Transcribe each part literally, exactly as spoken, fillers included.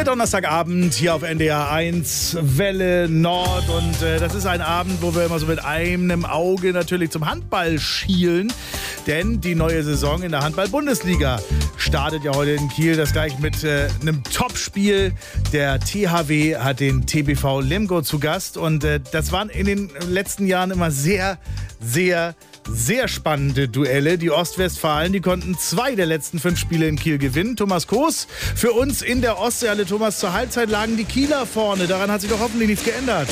Der Donnerstagabend hier auf N D R eins, Welle Nord. Und äh, das ist ein Abend, wo wir immer so mit einem Auge natürlich zum Handball schielen. Denn die neue Saison in der Handball-Bundesliga startet ja heute in Kiel. Das gleich mit äh, einem Topspiel. Der T H W hat den T B V Lemgo zu Gast. Und äh, das waren in den letzten Jahren immer sehr, sehr Sehr spannende Duelle. Die Ostwestfalen, die konnten zwei der letzten fünf Spiele in Kiel gewinnen. Thomas Koos für uns in der Ostseehalle. Thomas, zur Halbzeit lagen die Kieler vorne. Daran hat sich doch hoffentlich nichts geändert.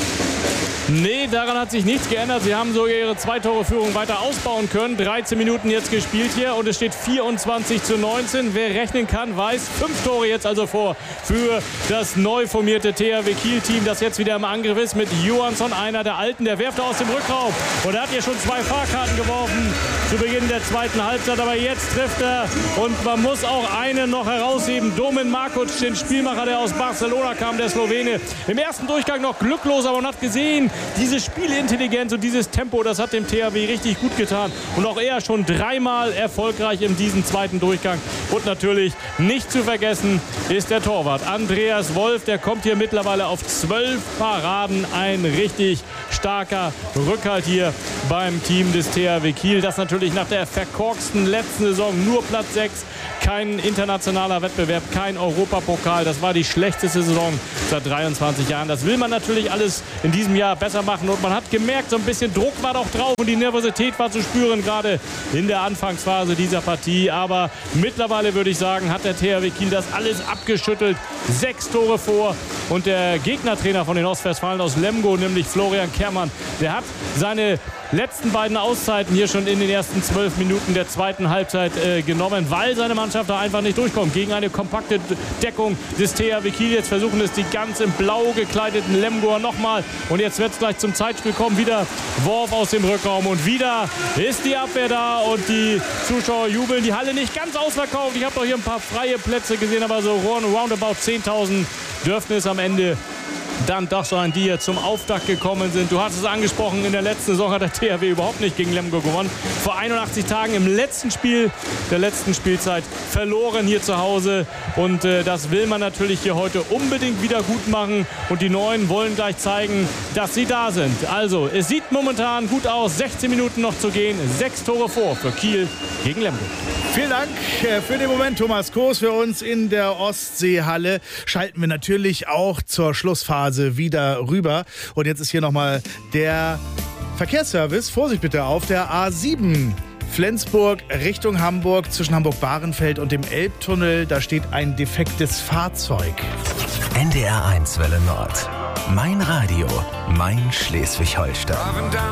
Nee, daran hat sich nichts geändert. Sie haben sogar ihre Zwei-Tore-Führung weiter ausbauen können. dreizehn Minuten jetzt gespielt hier und es steht vierundzwanzig zu neunzehn. Wer rechnen kann, weiß, fünf Tore jetzt also vor für das neu formierte T H W Kiel-Team, das jetzt wieder im Angriff ist mit Johansson, einer der Alten. Der werft aus dem Rückraum und er hat hier schon zwei Fahrkarten geworfen zu Beginn der zweiten Halbzeit. Aber jetzt trifft er und man muss auch einen noch herausheben. Domen Markoc, den Spielmacher, der aus Barcelona kam, der Slowene. Im ersten Durchgang noch glücklos, aber man hat gesehen, diese Spielintelligenz und dieses Tempo, das hat dem T H W richtig gut getan. Und auch er schon dreimal erfolgreich in diesem zweiten Durchgang. Und natürlich nicht zu vergessen ist der Torwart Andreas Wolf. Der kommt hier mittlerweile auf zwölf Paraden. Ein richtig starker Rückhalt hier beim Team des T H W Kiel. Das natürlich nach der verkorksten letzten Saison nur Platz sechs. Kein internationaler Wettbewerb, kein Europapokal. Das war die schlechteste Saison seit dreiundzwanzig Jahren. Das will man natürlich alles in diesem Jahr besser machen. Und man hat gemerkt, so ein bisschen Druck war doch drauf und die Nervosität war zu spüren, gerade in der Anfangsphase dieser Partie. Aber mittlerweile würde ich sagen, hat der T H W Kiel das alles abgeschüttelt. Sechs Tore vor. Und der Gegnertrainer von den Ostwestfalen aus Lemgo, nämlich Florian Kermann, der hat seine letzten beiden Auszeiten hier schon in den ersten zwölf Minuten der zweiten Halbzeit äh, genommen, weil seine Mannschaft da einfach nicht durchkommt. Gegen eine kompakte Deckung des T H W Kiel. Jetzt versuchen es die ganz in blau gekleideten Lemgoer nochmal. Und jetzt wird es gleich zum Zeitspiel kommen. Wieder Worf aus dem Rückraum. Und wieder ist die Abwehr da. Und die Zuschauer jubeln. Die Halle nicht ganz ausverkauft. Ich habe doch hier ein paar freie Plätze gesehen. Aber so roundabout zehntausend dürften es am Ende dann doch sein, die hier zum Auftakt gekommen sind. Du hast es angesprochen, in der letzten Saison hat der T H W überhaupt nicht gegen Lemgo gewonnen. Vor einundachtzig Tagen im letzten Spiel der letzten Spielzeit verloren hier zu Hause. Und äh, das will man natürlich hier heute unbedingt wieder gut machen. Und die Neuen wollen gleich zeigen, dass sie da sind. Also, es sieht momentan gut aus. sechzehn Minuten noch zu gehen. Sechs Tore vor für Kiel gegen Lemgo. Vielen Dank für den Moment, Thomas Koos, für uns in der Ostseehalle. Schalten wir natürlich auch zur Schlussphase wieder rüber. Und jetzt ist hier nochmal der Verkehrsservice. Vorsicht bitte auf der A sieben. Flensburg Richtung Hamburg, zwischen Hamburg-Bahrenfeld und dem Elbtunnel. Da steht ein defektes Fahrzeug. N D R eins Welle Nord. Mein Radio, mein Schleswig-Holstein.